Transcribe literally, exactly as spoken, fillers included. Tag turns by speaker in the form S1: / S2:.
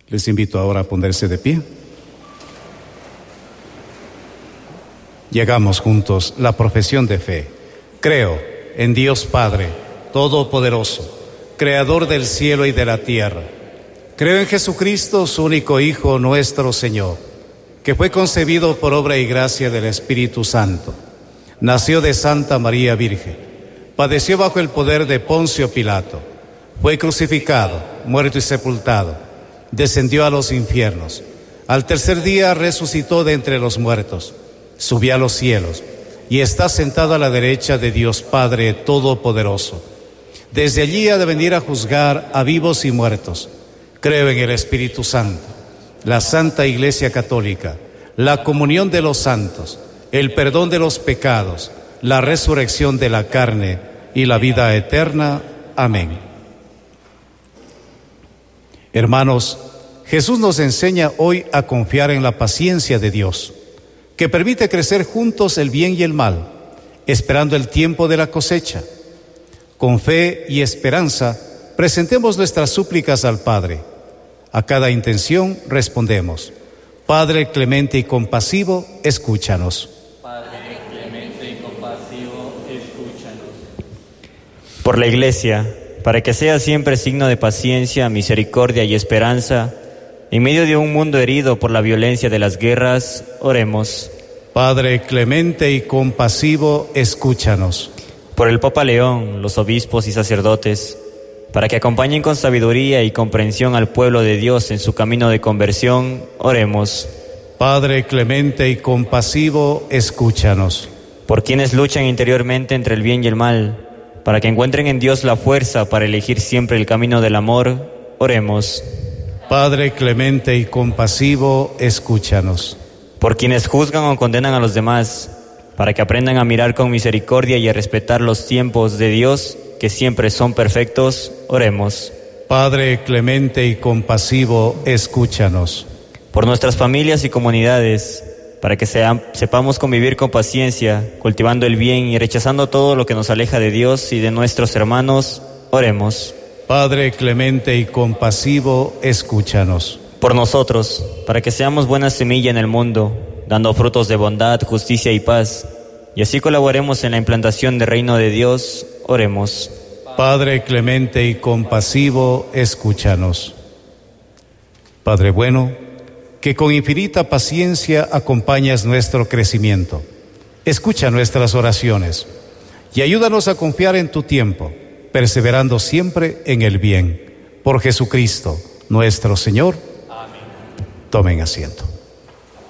S1: Les invito ahora a ponerse de pie. Llegamos juntos la profesión de fe. Creo en Dios Padre Todopoderoso, Creador del cielo y de la tierra. Creo en Jesucristo, su único Hijo, nuestro Señor, que fue concebido por obra y gracia del Espíritu Santo. Nació de Santa María Virgen, padeció bajo el poder de Poncio Pilato, fue crucificado, muerto y sepultado, descendió a los infiernos. Al tercer día resucitó de entre los muertos, subió a los cielos y está sentado a la derecha de Dios Padre Todopoderoso. Desde allí ha de venir a juzgar a vivos y muertos. Creo en el Espíritu Santo, la Santa Iglesia Católica, la comunión de los santos, el perdón de los pecados, la resurrección de la carne y la vida eterna. Amén. Hermanos, Jesús nos enseña hoy a confiar en la paciencia de Dios, que permite crecer juntos el bien y el mal, esperando el tiempo de la cosecha. Con fe y esperanza, presentemos nuestras súplicas al Padre. A cada intención respondemos: Padre clemente y compasivo, escúchanos.
S2: Padre clemente y compasivo, escúchanos.
S3: Por la Iglesia, para que sea siempre signo de paciencia, misericordia y esperanza, en medio de un mundo herido por la violencia de las guerras, oremos.
S1: Padre clemente y compasivo, escúchanos.
S3: Por el Papa León, los obispos y sacerdotes, para que acompañen con sabiduría y comprensión al pueblo de Dios en su camino de conversión, oremos.
S1: Padre clemente y compasivo, escúchanos.
S3: Por quienes luchan interiormente entre el bien y el mal, para que encuentren en Dios la fuerza para elegir siempre el camino del amor, oremos.
S1: Padre clemente y compasivo, escúchanos.
S3: Por quienes juzgan o condenan a los demás, para que aprendan a mirar con misericordia y a respetar los tiempos de Dios, que siempre son perfectos, oremos.
S1: Padre clemente y compasivo, escúchanos.
S3: Por nuestras familias y comunidades, para que sea, sepamos convivir con paciencia, cultivando el bien y rechazando todo lo que nos aleja de Dios y de nuestros hermanos, oremos.
S1: Padre clemente y compasivo, escúchanos.
S3: Por nosotros, para que seamos buena semilla en el mundo, dando frutos de bondad, justicia y paz, y así colaboremos en la implantación del reino de Dios, oremos.
S1: Padre clemente y compasivo, escúchanos. Padre bueno, que con infinita paciencia acompañas nuestro crecimiento, escucha nuestras oraciones y ayúdanos a confiar en tu tiempo, perseverando siempre en el bien. Por Jesucristo, nuestro Señor. Amén. Tomen asiento.